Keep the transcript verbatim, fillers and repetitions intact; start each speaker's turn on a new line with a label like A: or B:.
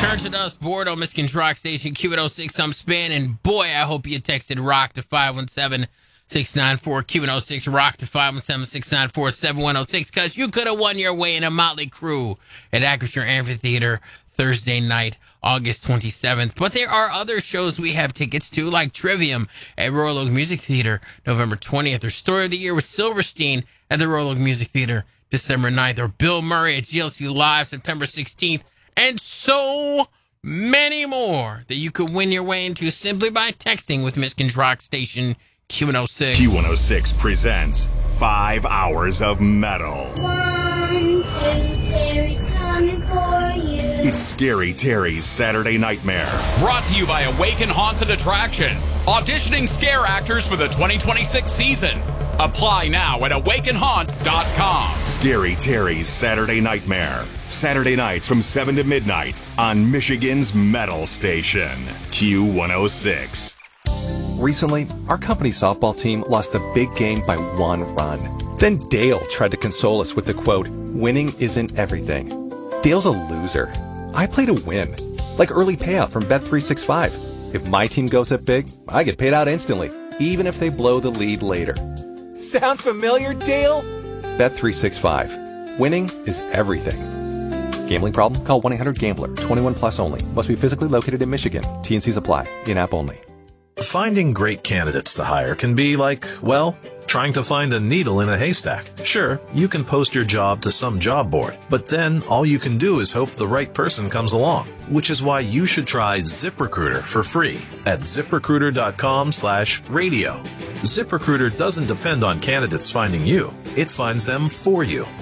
A: Church of Dust, Bordeaux, Michigan's Rock Station, Q eight oh six, I'm Span, and boy, I hope you texted ROCK to five one seven, six nine four, Q eight oh six, ROCK to five one seven, six nine four, seven one oh six, because you could have won your way in a Motley Crue at Acrisure Amphitheater Thursday night, August twenty-seventh. But there are other shows we have tickets to, like Trivium at Royal Oak Music Theater, November twentieth, or Story of the Year with Silverstein at the Royal Oak Music Theater, December ninth, or Bill Murray at G L C Live, September sixteenth, and so many more that you could win your way into simply by texting with Michigan's Rock Station Q one oh six.
B: Q one oh six presents Five Hours of Metal.
C: One, two, Terry's coming for you.
B: It's Scary Terry's Saturday Nightmare.
D: Brought to you by Awaken Haunted Attraction. Auditioning scare actors for the twenty twenty-six season. Apply now at awaken haunt dot com.
B: Scary Terry's Saturday Nightmare. Saturday nights from seven to midnight on Michigan's Metal Station. Q one oh six.
E: Recently, our company softball team lost the big game by one run. Then Dale tried to console us with the quote, "Winning isn't everything." Dale's a loser. I play to win. Like early payout from Bet three sixty-five. If my team goes up big, I get paid out instantly, even if they blow the lead later. Sound familiar, Dale? Bet three sixty-five. Winning is everything. Gambling problem? Call one eight hundred gambler. twenty-one plus only. Must be physically located in Michigan. T N Cs apply. In-app only.
F: Finding great candidates to hire can be like, well, trying to find a needle in a haystack. Sure, you can post your job to some job board, but then all you can do is hope the right person comes along, which is why you should try ZipRecruiter for free at ziprecruiter.com slash radio. ZipRecruiter doesn't depend on candidates finding you. It finds them for you.